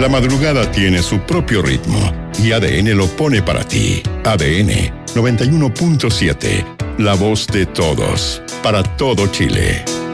La madrugada tiene su propio ritmo y ADN lo pone para ti. ADN 91.7, la voz de todos, para todo Chile.